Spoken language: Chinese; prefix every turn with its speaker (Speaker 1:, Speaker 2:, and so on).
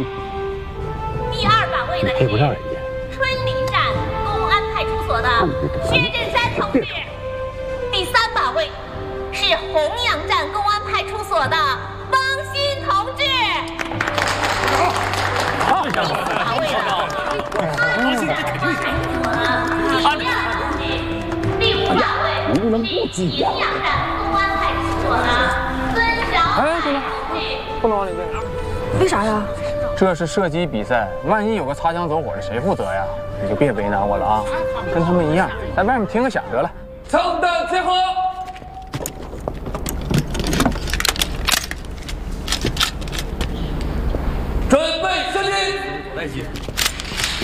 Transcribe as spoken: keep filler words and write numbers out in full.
Speaker 1: 第二把位的是春林站公安派出所的薛振山同志，第三把位是洪阳站公安派出所的方鑫同志。好，第四把位的安徽派出所的李亮同志，第五把位是平阳站公安派出所的孙小海同志。
Speaker 2: 不能往里边。
Speaker 3: 为啥呀？
Speaker 2: 这是射击比赛，万一有个擦枪走火的，谁负责呀？你就别为难我了啊！跟他们一样，在外面听个响得了。枪弹结合，准备射击。